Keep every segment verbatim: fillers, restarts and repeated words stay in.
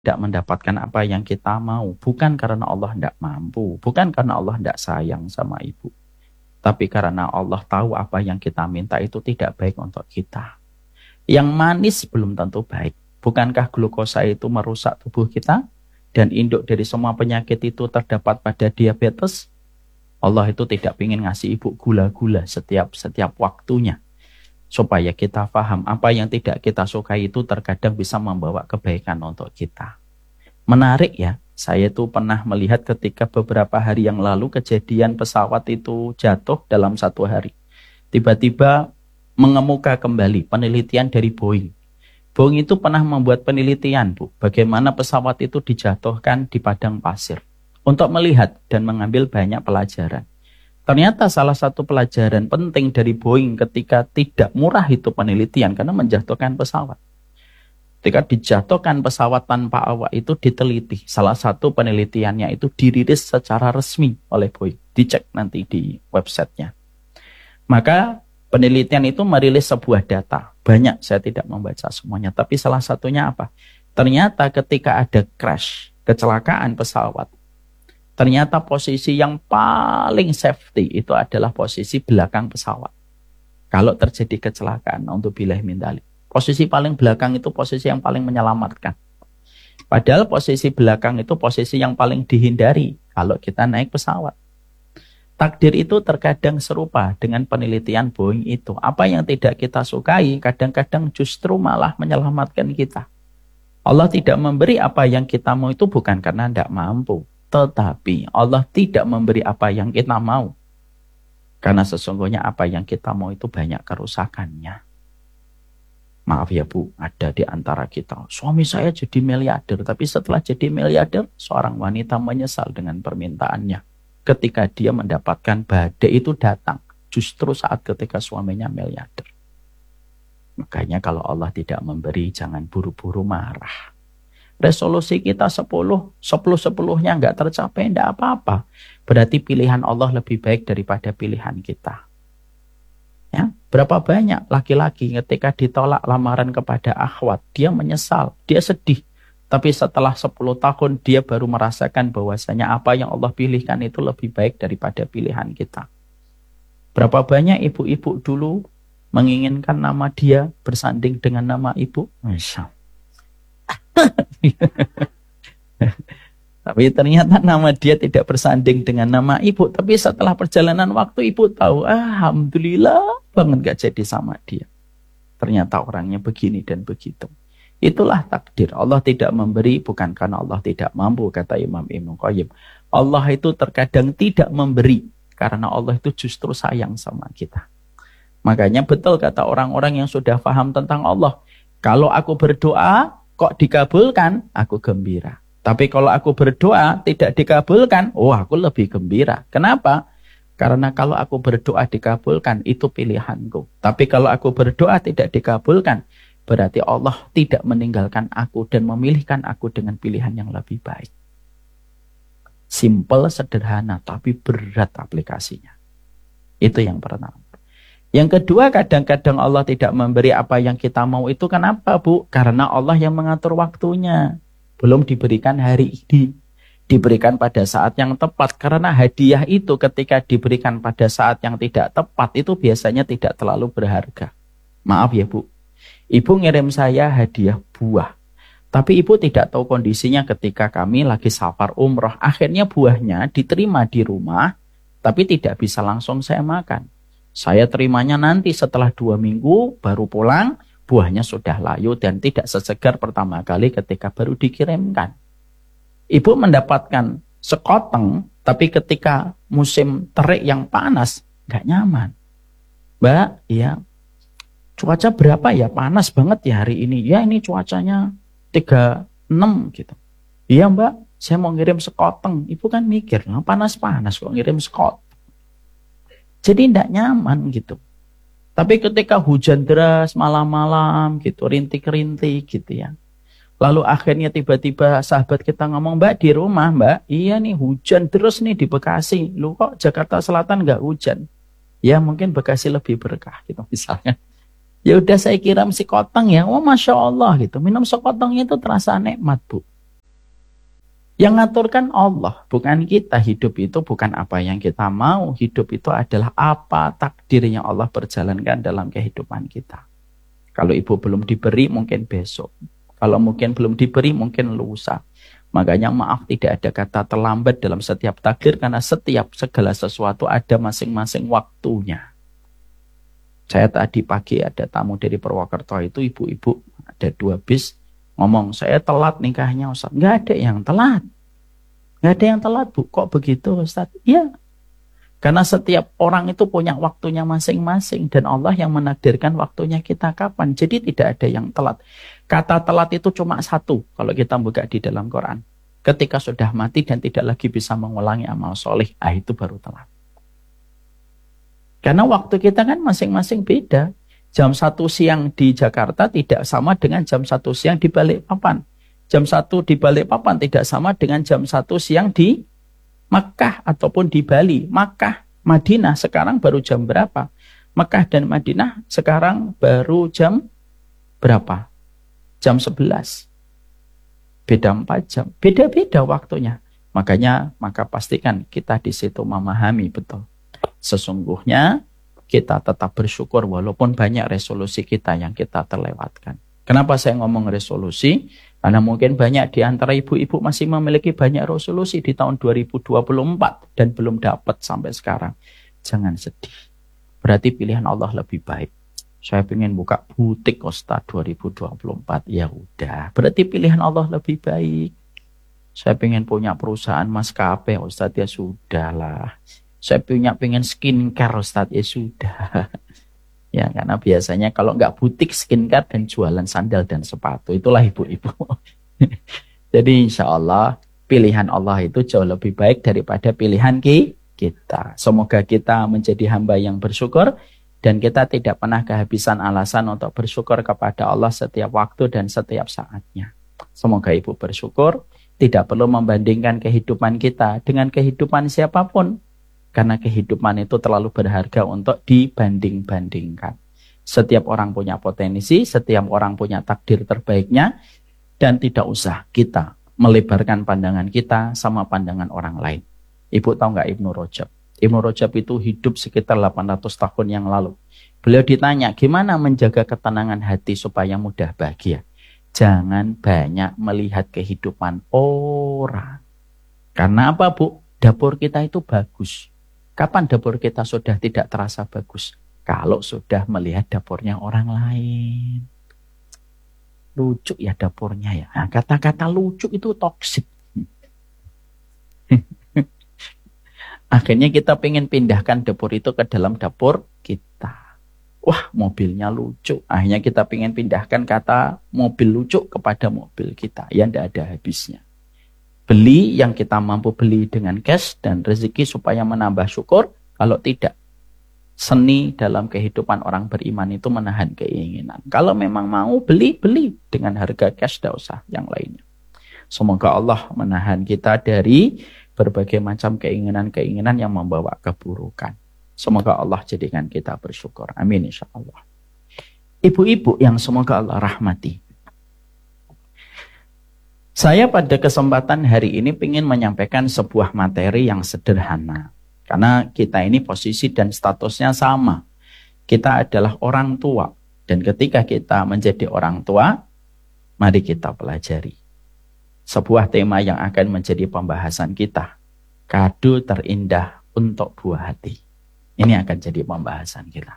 tidak mendapatkan apa yang kita mau, bukan karena Allah tidak mampu, bukan karena Allah tidak sayang sama ibu, tapi karena Allah tahu apa yang kita minta itu tidak baik untuk kita. Yang manis belum tentu baik. Bukankah glukosa itu merusak tubuh kita? Dan induk dari semua penyakit itu terdapat pada diabetes. Allah itu tidak ingin ngasih ibu gula-gula setiap setiap waktunya. Supaya kita paham apa yang tidak kita sukai itu terkadang bisa membawa kebaikan untuk kita. Menarik ya, saya itu pernah melihat ketika beberapa hari yang lalu kejadian pesawat itu jatuh dalam satu hari. Tiba-tiba mengemuka kembali penelitian dari Boeing. Boeing itu pernah membuat penelitian, Bu, bagaimana pesawat itu dijatuhkan di padang pasir untuk melihat dan mengambil banyak pelajaran. Ternyata salah satu pelajaran penting dari Boeing ketika tidak murah itu penelitian karena menjatuhkan pesawat. Ketika dijatuhkan pesawat tanpa awak itu diteliti. Salah satu penelitiannya itu dirilis secara resmi oleh Boeing. Dicek nanti di websitenya. Maka penelitian itu merilis sebuah data. Banyak, saya tidak membaca semuanya. Tapi salah satunya apa? Ternyata ketika ada crash, kecelakaan pesawat, ternyata posisi yang paling safety itu adalah posisi belakang pesawat. Kalau terjadi kecelakaan, untuk billahi min dzalik, posisi paling belakang itu posisi yang paling menyelamatkan. Padahal posisi belakang itu posisi yang paling dihindari kalau kita naik pesawat. Takdir itu terkadang serupa dengan penelitian Boeing itu. Apa yang tidak kita sukai, kadang-kadang justru malah menyelamatkan kita. Allah tidak memberi apa yang kita mau itu bukan karena tidak mampu. Tetapi Allah tidak memberi apa yang kita mau. Karena sesungguhnya apa yang kita mau itu banyak kerusakannya. Maaf ya Bu, ada di antara kita, suami saya jadi miliarder, tapi setelah jadi miliarder, seorang wanita menyesal dengan permintaannya. Ketika dia mendapatkan badai itu datang, justru saat ketika suaminya miliarder. Makanya kalau Allah tidak memberi, jangan buru-buru marah. Resolusi kita sepuluh, sepuluh-sepuluhnya nggak tercapai, enggak apa-apa. Berarti pilihan Allah lebih baik daripada pilihan kita. Ya, berapa banyak laki-laki ketika ditolak lamaran kepada akhwat, dia menyesal, dia sedih. Tapi setelah sepuluh tahun dia baru merasakan bahwasanya apa yang Allah pilihkan itu lebih baik daripada pilihan kita. Berapa banyak ibu-ibu dulu menginginkan nama dia bersanding dengan nama ibu? Misal. Tapi ternyata nama dia tidak bersanding dengan nama ibu. Tapi setelah perjalanan waktu ibu tahu, alhamdulillah banget gak jadi sama dia. Ternyata orangnya begini dan begitu. Itulah takdir. Allah tidak memberi bukan karena Allah tidak mampu, kata Imam Ibnu Qayyim. Allah itu terkadang tidak memberi karena Allah itu justru sayang sama kita. Makanya betul kata orang-orang yang sudah paham tentang Allah. Kalau aku berdoa kok dikabulkan, aku gembira. Tapi kalau aku berdoa tidak dikabulkan, oh aku lebih gembira. Kenapa? Karena kalau aku berdoa dikabulkan, itu pilihanku. Tapi kalau aku berdoa tidak dikabulkan, berarti Allah tidak meninggalkan aku dan memilihkan aku dengan pilihan yang lebih baik. Simple, sederhana, tapi berat aplikasinya. Itu yang pertama. Yang kedua, kadang-kadang Allah tidak memberi apa yang kita mau itu kenapa, Bu? Karena Allah yang mengatur waktunya. Belum diberikan hari ini. Diberikan pada saat yang tepat. Karena hadiah itu ketika diberikan pada saat yang tidak tepat, itu biasanya tidak terlalu berharga. Maaf ya Bu. Ibu ngirim saya hadiah buah. Tapi ibu tidak tahu kondisinya ketika kami lagi safar umroh. Akhirnya buahnya diterima di rumah, tapi tidak bisa langsung saya makan. Saya terimanya nanti setelah dua minggu baru pulang, buahnya sudah layu dan tidak sesegar pertama kali ketika baru dikirimkan. Ibu mendapatkan sekoteng, tapi ketika musim terik yang panas, nggak nyaman. Mbak, ya cuaca berapa ya? Panas banget ya hari ini. Ya ini cuacanya tiga puluh enam gitu. Iya Mbak, saya mau ngirim sekoteng. Ibu kan mikir, nah, panas-panas kok ngirim sekoteng. Jadi tidak nyaman gitu. Tapi ketika hujan deras malam-malam gitu, rintik-rintik gitu ya. Lalu akhirnya tiba-tiba sahabat kita ngomong, Mbak di rumah Mbak, iya nih hujan terus nih di Bekasi. Lu kok Jakarta Selatan nggak hujan? Ya mungkin Bekasi lebih berkah gitu misalnya. Ya udah saya kirim sekoteng ya, oh Masya Allah gitu. Minum sekoteng itu terasa nikmat Bu. Yang ngaturkan Allah, bukan kita. Hidup itu bukan apa yang kita mau. Hidup itu adalah apa takdirnya Allah berjalankan dalam kehidupan kita. Kalau ibu belum diberi, mungkin besok. Kalau mungkin belum diberi, mungkin lusa. Makanya maaf, tidak ada kata terlambat dalam setiap takdir, karena setiap segala sesuatu ada masing-masing waktunya. Saya tadi pagi ada tamu dari Purwokerto, itu ibu-ibu, ada dua bis, ngomong, saya telat nikahnya Ustaz. Nggak ada yang telat. Nggak ada yang telat, Bu. Kok begitu Ustaz? Iya. Karena setiap orang itu punya waktunya masing-masing. Dan Allah yang menakdirkan waktunya kita kapan. Jadi tidak ada yang telat. Kata telat itu cuma satu. Kalau kita buka di dalam Quran. Ketika sudah mati dan tidak lagi bisa mengulangi amal soleh. Ah, itu baru telat. Karena waktu kita kan masing-masing beda. Jam satu siang di Jakarta tidak sama dengan jam satu siang di Balikpapan. Jam satu di Balikpapan tidak sama dengan jam satu siang di Makkah ataupun di Bali. Makkah, Madinah sekarang baru jam berapa? Makkah dan Madinah sekarang baru jam berapa? Jam sebelas. Beda empat jam. Beda-beda waktunya. Makanya maka pastikan kita di situ memahami betul. Sesungguhnya kita tetap bersyukur walaupun banyak resolusi kita yang kita terlewatkan. Kenapa saya ngomong resolusi? Karena mungkin banyak di antara ibu-ibu masih memiliki banyak resolusi di tahun dua ribu dua puluh empat dan belum dapat sampai sekarang. Jangan sedih. Berarti pilihan Allah lebih baik. Saya ingin buka butik Ustaz dua ribu dua puluh empat. Ya udah, berarti pilihan Allah lebih baik. Saya ingin punya perusahaan maskapai Ustaz, ya sudahlah. Saya punya pengen skincare Ustaz, ya sudah. Ya, karena biasanya kalau nggak butik skincare dan jualan sandal dan sepatu, itulah ibu-ibu. Jadi insya Allah pilihan Allah itu jauh lebih baik daripada pilihan kita. Semoga kita menjadi hamba yang bersyukur dan kita tidak pernah kehabisan alasan untuk bersyukur kepada Allah setiap waktu dan setiap saatnya. Semoga ibu bersyukur, tidak perlu membandingkan kehidupan kita dengan kehidupan siapapun. Karena kehidupan itu terlalu berharga untuk dibanding-bandingkan. Setiap orang punya potensi, setiap orang punya takdir terbaiknya, dan tidak usah kita melebarkan pandangan kita sama pandangan orang lain. Ibu tahu nggak Ibnu Rajab? Ibnu Rajab itu hidup sekitar delapan ratus tahun yang lalu. Beliau ditanya, gimana menjaga ketenangan hati supaya mudah bahagia? Jangan banyak melihat kehidupan orang. Karena apa, Bu? Dapur kita itu bagus. Kapan dapur kita sudah tidak terasa bagus? Kalau sudah melihat dapurnya orang lain. Lucu ya dapurnya ya. Nah, kata-kata lucu itu toksik. Akhirnya kita pengen pindahkan dapur itu ke dalam dapur kita. Wah, mobilnya lucu. Akhirnya kita pengen pindahkan kata mobil lucu kepada mobil kita. Ya tidak ada habisnya. Beli yang kita mampu beli dengan cash dan rezeki supaya menambah syukur. Kalau tidak, seni dalam kehidupan orang beriman itu menahan keinginan. Kalau memang mau beli, beli dengan harga cash, tidak usah yang lainnya. Semoga Allah menahan kita dari berbagai macam keinginan-keinginan yang membawa keburukan. Semoga Allah jadikan kita bersyukur. Amin insya Allah. Ibu-ibu yang semoga Allah rahmati. Saya pada kesempatan hari ini ingin menyampaikan sebuah materi yang sederhana. Karena kita ini posisi dan statusnya sama. Kita adalah orang tua. Dan ketika kita menjadi orang tua, mari kita pelajari. Sebuah tema yang akan menjadi pembahasan kita. Kado terindah untuk buah hati. Ini akan jadi pembahasan kita.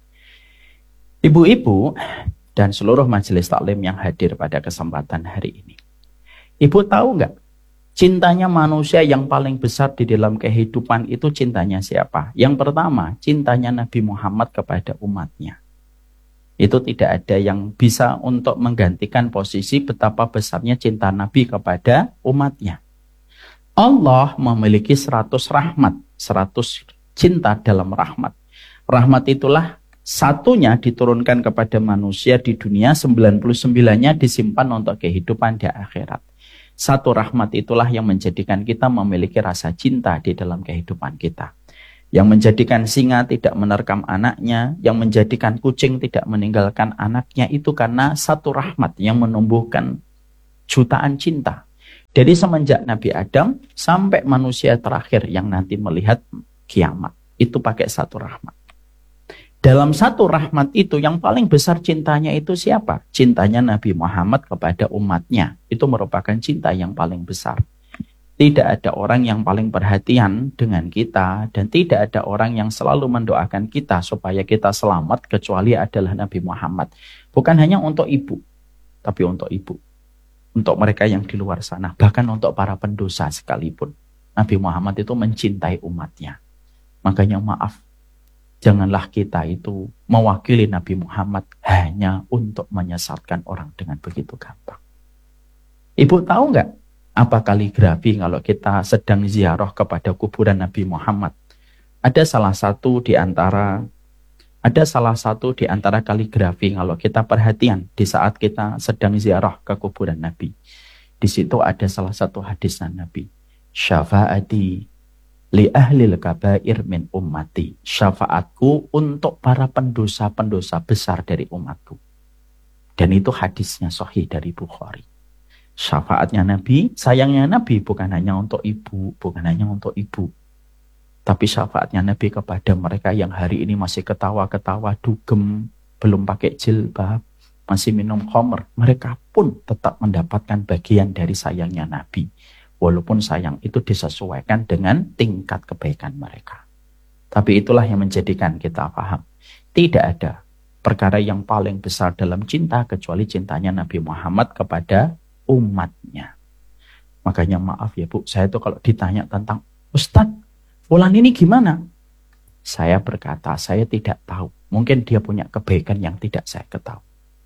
Ibu-ibu dan seluruh majelis taklim yang hadir pada kesempatan hari ini. Ibu tahu nggak, cintanya manusia yang paling besar di dalam kehidupan itu cintanya siapa? Yang pertama, cintanya Nabi Muhammad kepada umatnya. Itu tidak ada yang bisa untuk menggantikan posisi betapa besarnya cinta Nabi kepada umatnya. Allah memiliki seratus rahmat, seratus cinta dalam rahmat. Rahmat itulah satunya diturunkan kepada manusia di dunia, sembilan puluh sembilan-nya disimpan untuk kehidupan di akhirat. Satu rahmat itulah yang menjadikan kita memiliki rasa cinta di dalam kehidupan kita. Yang menjadikan singa tidak menerkam anaknya, yang menjadikan kucing tidak meninggalkan anaknya, itu karena satu rahmat yang menumbuhkan jutaan cinta. Dari semenjak Nabi Adam sampai manusia terakhir yang nanti melihat kiamat. Itu pakai satu rahmat. Dalam satu rahmat itu yang paling besar cintanya itu siapa? Cintanya Nabi Muhammad kepada umatnya. Itu merupakan cinta yang paling besar. Tidak ada orang yang paling perhatian dengan kita. Dan tidak ada orang yang selalu mendoakan kita supaya kita selamat kecuali adalah Nabi Muhammad. Bukan hanya untuk ibu, tapi untuk ibu. Untuk mereka yang di luar sana. Bahkan untuk para pendosa sekalipun. Nabi Muhammad itu mencintai umatnya. Makanya maaf. Janganlah kita itu mewakili Nabi Muhammad hanya untuk menyesatkan orang dengan begitu gampang. Ibu tahu nggak apa kaligrafi kalau kita sedang ziarah kepada kuburan Nabi Muhammad? Ada salah satu di antara ada salah satu di antara kaligrafi kalau kita perhatian di saat kita sedang ziarah ke kuburan Nabi. Di situ ada salah satu hadis Nabi. Syafaati li ahlil kabair min ummati. Syafaatku untuk para pendosa-pendosa besar dari umatku. Dan itu hadisnya sahih dari Bukhari. Syafaatnya Nabi, sayangnya Nabi bukan hanya untuk ibu, bukan hanya untuk ibu. Tapi syafaatnya Nabi kepada mereka yang hari ini masih ketawa-ketawa, dugem, belum pakai jilbab, masih minum khamr. Mereka pun tetap mendapatkan bagian dari sayangnya Nabi. Walaupun sayang itu disesuaikan dengan tingkat kebaikan mereka. Tapi itulah yang menjadikan kita paham. Tidak ada perkara yang paling besar dalam cinta kecuali cintanya Nabi Muhammad kepada umatnya. Makanya maaf ya Bu, saya tuh kalau ditanya tentang Ustadz, Fulan ini gimana? Saya berkata, saya tidak tahu. Mungkin dia punya kebaikan yang tidak saya ketahui.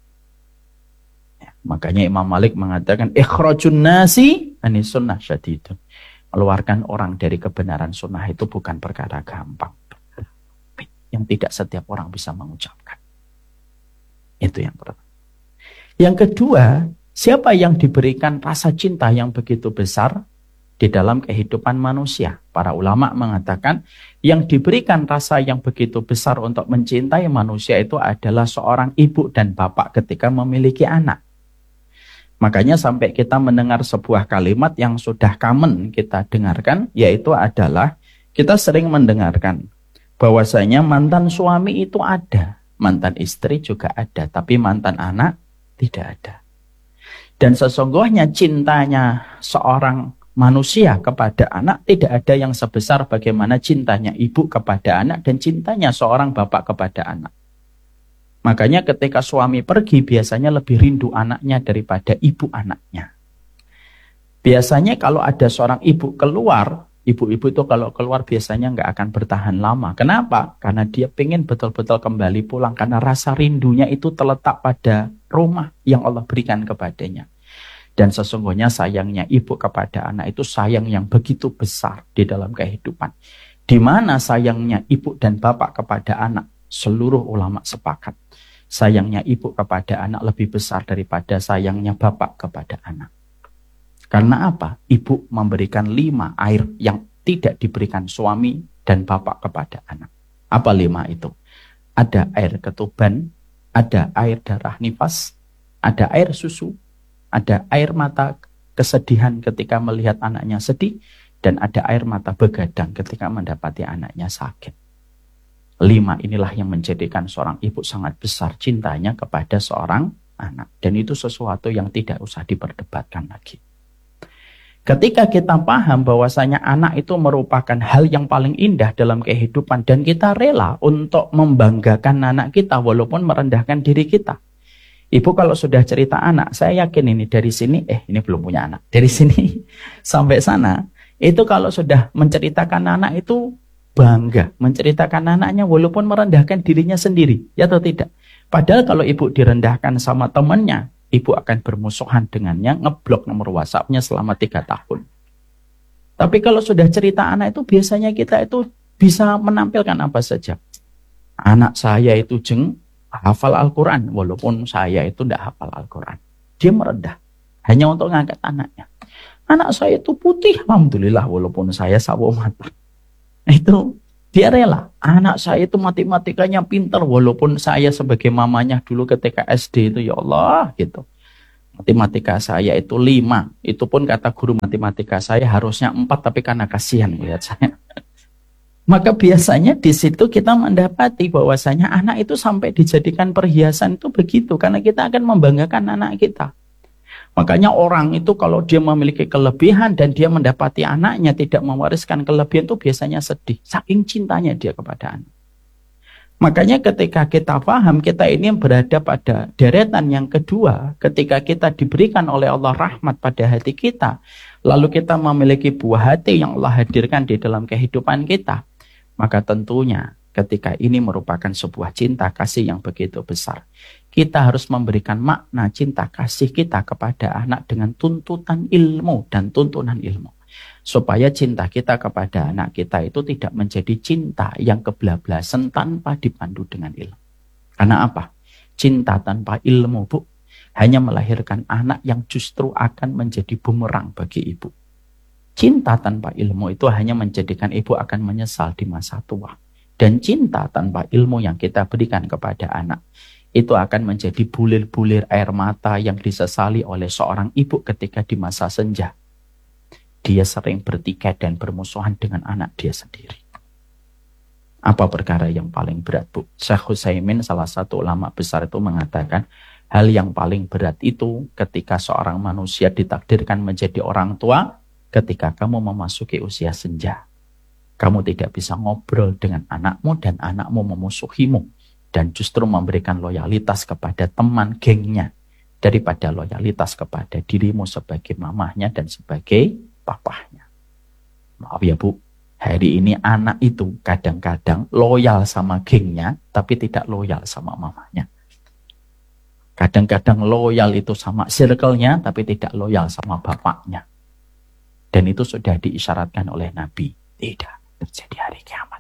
Ya, makanya Imam Malik mengatakan, ikhrajun nasi anis sunnah syadidun. Meluarkan orang dari kebenaran sunnah itu bukan perkara gampang. Yang tidak setiap orang bisa mengucapkan. Itu yang pertama. Yang kedua, siapa yang diberikan rasa cinta yang begitu besar di dalam kehidupan manusia? Para ulama mengatakan yang diberikan rasa yang begitu besar untuk mencintai manusia itu adalah seorang ibu dan bapak ketika memiliki anak. Makanya sampai kita mendengar sebuah kalimat yang sudah common kita dengarkan, yaitu adalah kita sering mendengarkan bahwasanya mantan suami itu ada, mantan istri juga ada, tapi mantan anak tidak ada. Dan sesungguhnya cintanya seorang manusia kepada anak tidak ada yang sebesar bagaimana cintanya ibu kepada anak dan cintanya seorang bapak kepada anak. Makanya ketika suami pergi biasanya lebih rindu anaknya daripada ibu anaknya. Biasanya kalau ada seorang ibu keluar, ibu-ibu itu kalau keluar biasanya nggak akan bertahan lama. Kenapa? Karena dia pengen betul-betul kembali pulang. Karena rasa rindunya itu terletak pada rumah yang Allah berikan kepadanya. Dan sesungguhnya sayangnya ibu kepada anak itu sayang yang begitu besar di dalam kehidupan. Di mana sayangnya ibu dan bapak kepada anak, seluruh ulama sepakat. Sayangnya ibu kepada anak lebih besar daripada sayangnya bapak kepada anak. Karena apa? Ibu memberikan lima air yang tidak diberikan suami dan bapak kepada anak. Apa lima itu? Ada air ketuban, ada air darah nifas, ada air susu, ada air mata kesedihan ketika melihat anaknya sedih, dan ada air mata begadang ketika mendapati anaknya sakit. Lima inilah yang menjadikan seorang ibu sangat besar cintanya kepada seorang anak. Dan itu sesuatu yang tidak usah diperdebatkan lagi. Ketika kita paham bahwasanya anak itu merupakan hal yang paling indah dalam kehidupan dan kita rela untuk membanggakan anak kita walaupun merendahkan diri kita. Ibu kalau sudah cerita anak, saya yakin ini dari sini, eh ini belum punya anak. Dari sini sampai sana, itu kalau sudah menceritakan anak itu bangga. Menceritakan anaknya walaupun merendahkan dirinya sendiri, ya atau tidak? Padahal kalau ibu direndahkan sama temannya, ibu akan bermusuhan dengannya, ngeblok nomor WhatsApp-nya selama tiga tahun. Tapi kalau sudah cerita anak itu biasanya kita itu bisa menampilkan apa saja. Anak saya itu jeng hafal Al-Quran, walaupun saya itu tidak hafal Al-Quran. Dia merendah, hanya untuk mengangkat anaknya. Anak saya itu putih, alhamdulillah, walaupun saya sawo mata. Itu dia rela. Anak saya itu matematikanya pintar, walaupun saya sebagai mamanya dulu ketika S D itu, ya Allah, gitu. Matematika saya itu lima. Itu pun kata guru matematika saya harusnya empat, tapi karena kasihan lihat saya. Maka biasanya di situ kita mendapati bahwasanya anak itu sampai dijadikan perhiasan itu begitu. Karena kita akan membanggakan anak kita. Makanya orang itu kalau dia memiliki kelebihan dan dia mendapati anaknya tidak mewariskan kelebihan itu biasanya sedih. Saking cintanya dia kepada anak. Makanya ketika kita paham kita ini berada pada deretan yang kedua. Ketika kita diberikan oleh Allah rahmat pada hati kita. Lalu kita memiliki buah hati yang Allah hadirkan di dalam kehidupan kita. Maka tentunya ketika ini merupakan sebuah cinta kasih yang begitu besar. Kita harus memberikan makna cinta kasih kita kepada anak dengan tuntutan ilmu dan tuntunan ilmu. Supaya cinta kita kepada anak kita itu tidak menjadi cinta yang kebablasan tanpa dipandu dengan ilmu. Karena apa? Cinta tanpa ilmu, Bu, hanya melahirkan anak yang justru akan menjadi bumerang bagi ibu. Cinta tanpa ilmu itu hanya menjadikan ibu akan menyesal di masa tua. Dan cinta tanpa ilmu yang kita berikan kepada anak itu akan menjadi bulir-bulir air mata yang disesali oleh seorang ibu ketika di masa senja. Dia sering bertikai dan bermusuhan dengan anak dia sendiri. Apa perkara yang paling berat, Bu? Syekh Utsaimin, salah satu ulama besar itu mengatakan, hal yang paling berat itu ketika seorang manusia ditakdirkan menjadi orang tua, ketika kamu memasuki usia senja. Kamu tidak bisa ngobrol dengan anakmu dan anakmu memusuhimu. Dan justru memberikan loyalitas kepada teman gengnya daripada loyalitas kepada dirimu sebagai mamahnya dan sebagai papahnya. Maaf ya, Bu, hari ini anak itu kadang-kadang loyal sama gengnya tapi tidak loyal sama mamahnya. Kadang-kadang loyal itu sama circle-nya tapi tidak loyal sama bapaknya. Dan itu sudah diisyaratkan oleh Nabi. Tidak terjadi hari kiamat.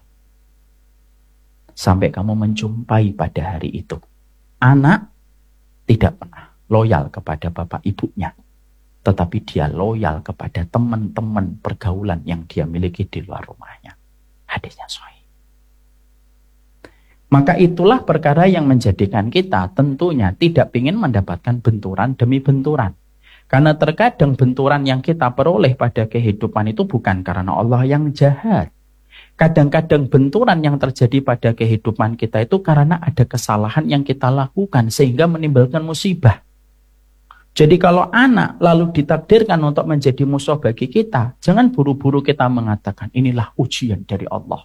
Sampai kamu menjumpai pada hari itu. Anak tidak pernah loyal kepada bapak ibunya. Tetapi dia loyal kepada teman-teman pergaulan yang dia miliki di luar rumahnya. Hadisnya sahih. Maka itulah perkara yang menjadikan kita tentunya tidak ingin mendapatkan benturan demi benturan. Karena terkadang benturan yang kita peroleh pada kehidupan itu bukan karena Allah yang jahat. Kadang-kadang benturan yang terjadi pada kehidupan kita itu karena ada kesalahan yang kita lakukan sehingga menimbulkan musibah. Jadi kalau anak lalu ditakdirkan untuk menjadi musuh bagi kita, jangan buru-buru kita mengatakan inilah ujian dari Allah.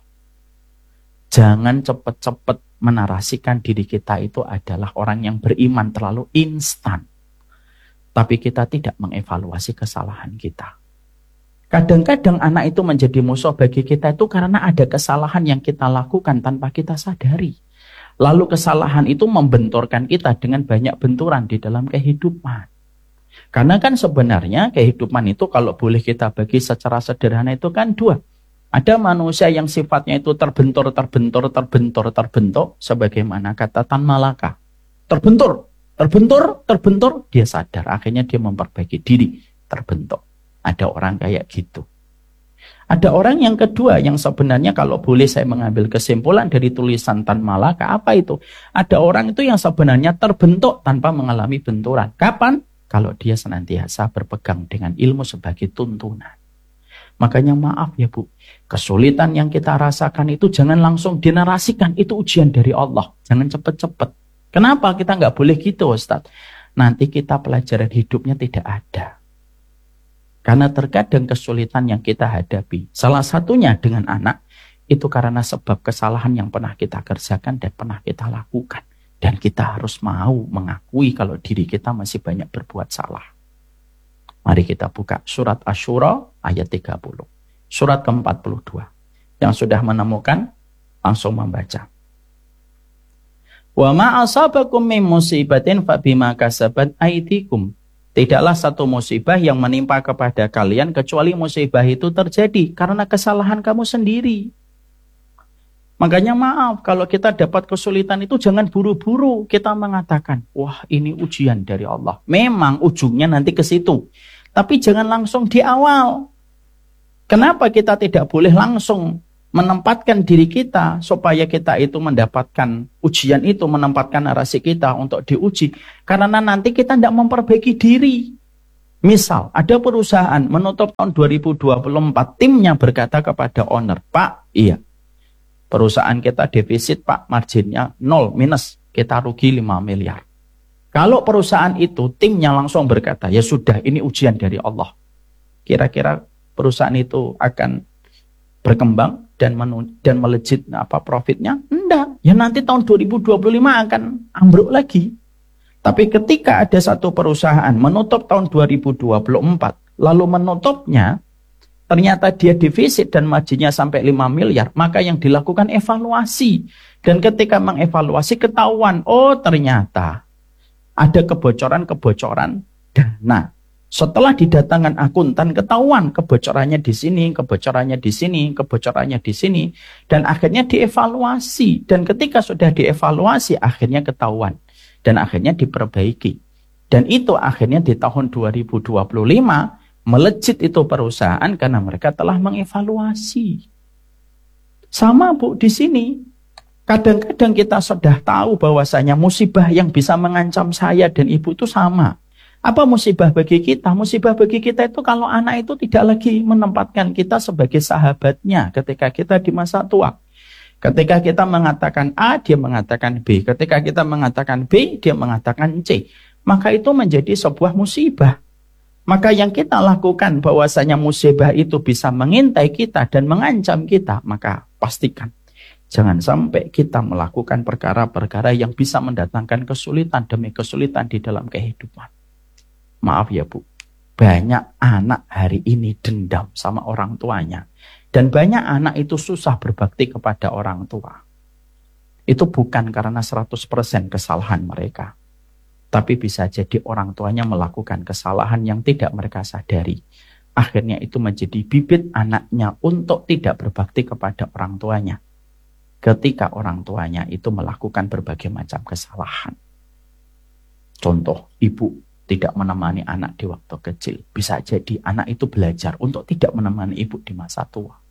Jangan cepat-cepat menarasikan diri kita itu adalah orang yang beriman terlalu instan. Tapi kita tidak mengevaluasi kesalahan kita. Kadang-kadang anak itu menjadi musuh bagi kita itu karena ada kesalahan yang kita lakukan tanpa kita sadari. Lalu kesalahan itu membenturkan kita dengan banyak benturan di dalam kehidupan. Karena kan sebenarnya kehidupan itu kalau boleh kita bagi secara sederhana itu kan dua. Ada manusia yang sifatnya itu terbentur, terbentur, terbentur, terbentuk. Sebagaimana kata Tan Malaka. Terbentur, terbentur, terbentur. Dia sadar, akhirnya dia memperbaiki diri. Terbentuk. Ada orang kayak gitu. Ada orang yang kedua yang sebenarnya kalau boleh saya mengambil kesimpulan dari tulisan Tan Malaka, apa itu? Ada orang itu yang sebenarnya terbentuk tanpa mengalami benturan. Kapan? Kalau dia senantiasa berpegang dengan ilmu sebagai tuntunan. Makanya maaf ya, Bu, kesulitan yang kita rasakan itu jangan langsung dinarasikan, itu ujian dari Allah. Jangan cepet-cepet. Kenapa kita nggak boleh gitu, Ustaz? Nanti kita pelajaran hidupnya tidak ada. Karena terkadang kesulitan yang kita hadapi, salah satunya dengan anak, itu karena sebab kesalahan yang pernah kita kerjakan dan pernah kita lakukan. Dan kita harus mau mengakui kalau diri kita masih banyak berbuat salah. Mari kita buka surat Asy-Syura ayat tiga puluh. Surat ke empat puluh dua. Yang sudah menemukan, langsung membaca. Wa ma asabakum min musibatin fa bima kasabat aydikum. Tidaklah satu musibah yang menimpa kepada kalian kecuali musibah itu terjadi karena kesalahan kamu sendiri. Makanya maaf kalau kita dapat kesulitan itu jangan buru-buru kita mengatakan, wah ini ujian dari Allah. Memang ujungnya nanti ke situ. Tapi jangan langsung di awal. Kenapa kita tidak boleh langsung menempatkan diri kita supaya kita itu mendapatkan ujian itu, menempatkan narasi kita untuk diuji. Karena nanti kita tidak memperbaiki diri. Misal, ada perusahaan menutup tahun dua ribu dua puluh empat, timnya berkata kepada owner, Pak, iya, perusahaan kita defisit Pak, marginnya nol, minus, kita rugi lima miliar. Kalau perusahaan itu, timnya langsung berkata, ya sudah, ini ujian dari Allah. Kira-kira perusahaan itu akan berkembang dan menu, dan melejit apa profitnya? Enggak. Ya nanti tahun dua ribu dua puluh lima akan ambruk lagi. Tapi ketika ada satu perusahaan menutup tahun dua ribu dua puluh empat, lalu menutupnya, ternyata dia defisit dan marginnya sampai lima miliar, maka yang dilakukan evaluasi. Dan ketika mengevaluasi ketahuan, oh ternyata ada kebocoran-kebocoran dana. Setelah didatangkan akuntan, ketahuan kebocorannya di sini, kebocorannya di sini, kebocorannya di sini. Dan akhirnya dievaluasi. Dan ketika sudah dievaluasi, akhirnya ketahuan. Dan akhirnya diperbaiki. Dan itu akhirnya di tahun dua ribu dua puluh lima, melejit itu perusahaan karena mereka telah mengevaluasi. Sama Bu di sini. Kadang-kadang kita sudah tahu bahwasanya musibah yang bisa mengancam saya dan ibu itu sama. Apa musibah bagi kita? Musibah bagi kita itu kalau anak itu tidak lagi menempatkan kita sebagai sahabatnya ketika kita di masa tua. Ketika kita mengatakan A, dia mengatakan B. Ketika kita mengatakan B, dia mengatakan C. Maka itu menjadi sebuah musibah. Maka yang kita lakukan bahwasanya musibah itu bisa mengintai kita dan mengancam kita, maka pastikan jangan sampai kita melakukan perkara-perkara yang bisa mendatangkan kesulitan demi kesulitan di dalam kehidupan. Maaf ya Bu, banyak anak hari ini dendam sama orang tuanya. Dan banyak anak itu susah berbakti kepada orang tua. Itu bukan karena seratus persen kesalahan mereka. Tapi bisa jadi orang tuanya melakukan kesalahan yang tidak mereka sadari. Akhirnya itu menjadi bibit anaknya untuk tidak berbakti kepada orang tuanya. Ketika orang tuanya itu melakukan berbagai macam kesalahan. Contoh, ibu tidak menemani anak di waktu kecil. Bisa jadi anak itu belajar untuk tidak menemani ibu di masa tua.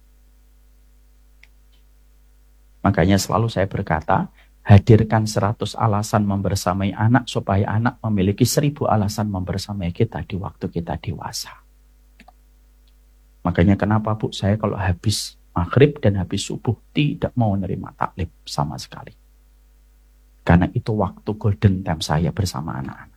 Makanya selalu saya berkata, hadirkan seratus alasan membersamai anak supaya anak memiliki seribu alasan membersamai kita di waktu kita dewasa. Makanya kenapa Bu, saya kalau habis maghrib dan habis subuh tidak mau menerima taklim sama sekali. Karena itu waktu golden time saya bersama anak-anak.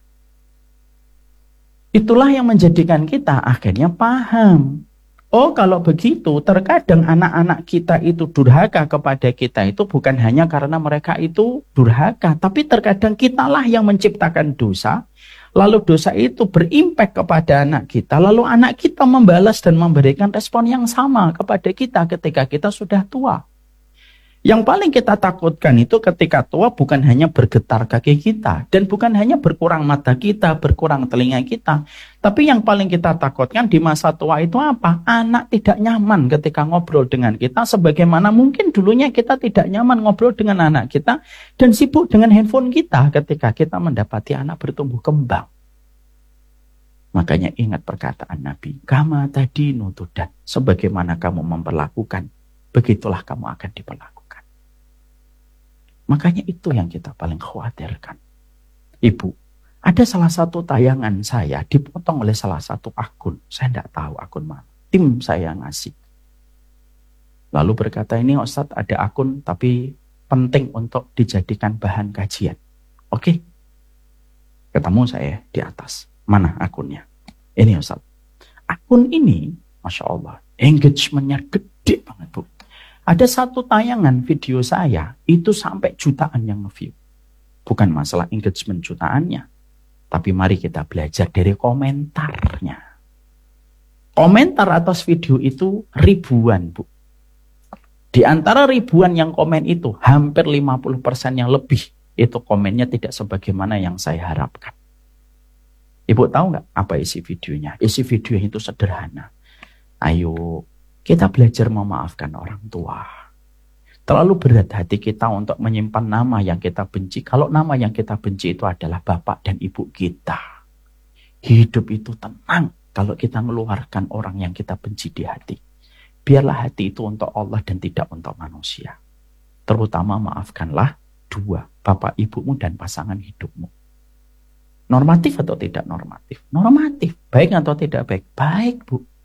Itulah yang menjadikan kita akhirnya paham. Oh kalau begitu, terkadang anak-anak kita itu durhaka kepada kita itu bukan hanya karena mereka itu durhaka. Tapi terkadang kitalah yang menciptakan dosa. Lalu dosa itu berimpak kepada anak kita. Lalu anak kita membalas dan memberikan respon yang sama kepada kita ketika kita sudah tua. Yang paling kita takutkan itu ketika tua bukan hanya bergetar kaki kita. Dan bukan hanya berkurang mata kita, berkurang telinga kita. Tapi yang paling kita takutkan di masa tua itu apa? Anak tidak nyaman ketika ngobrol dengan kita. Sebagaimana mungkin dulunya kita tidak nyaman ngobrol dengan anak kita. Dan sibuk dengan handphone kita ketika kita mendapati anak bertumbuh kembang. Makanya ingat perkataan Nabi. Kama tadi nutudan. Sebagaimana kamu memperlakukan, begitulah kamu akan diperlakukan. Makanya itu yang kita paling khawatirkan. Ibu, ada salah satu tayangan saya dipotong oleh salah satu akun. Saya tidak tahu akun mana. Tim saya ngasih. Lalu berkata, ini Ustadz ada akun tapi penting untuk dijadikan bahan kajian. Oke. Ketemu saya di atas. Mana akunnya? Ini Ustadz. Akun ini, Masya Allah, engagementnya gede banget Bu. Ada satu tayangan video saya, itu sampai jutaan yang nge-view. Bukan masalah engagement jutaannya. Tapi mari kita belajar dari komentarnya. Komentar atas video itu ribuan, Bu. Di antara ribuan yang komen itu, hampir lima puluh persen yang lebih, itu komennya tidak sebagaimana yang saya harapkan. Ibu tahu nggak apa isi videonya? Isi video itu sederhana. Ayo, kita belajar memaafkan orang tua. Terlalu berat hati kita untuk menyimpan nama yang kita benci. Kalau nama yang kita benci itu adalah bapak dan ibu kita. Hidup itu tenang kalau kita mengeluarkan orang yang kita benci di hati. Biarlah hati itu untuk Allah dan tidak untuk manusia. Terutama maafkanlah dua, bapak ibumu dan pasangan hidupmu. Normatif atau tidak normatif? Normatif. Baik atau tidak baik? Baik, Bu.